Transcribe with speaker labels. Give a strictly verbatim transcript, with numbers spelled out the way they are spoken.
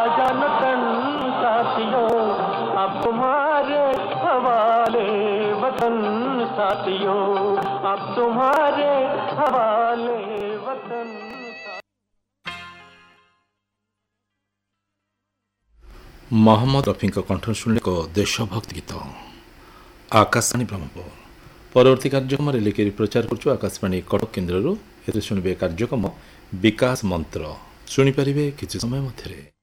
Speaker 1: जानतन साथियों अब तुम्हारे हवाले वतन साथियों अब तुम्हारे हवाले वतन।
Speaker 2: मोहम्मद रफी कंठ शुणिले एक देशभक्ति गीत आकाशवाणी ब्रह्मपुर। परवर्ती कार्यक्रम लिखि प्रचार कर आकाशवाणी कटक केन्द्र शुणवे कार्यक्रम विकास मंत्र शुणिपारे किसी समय मध्य।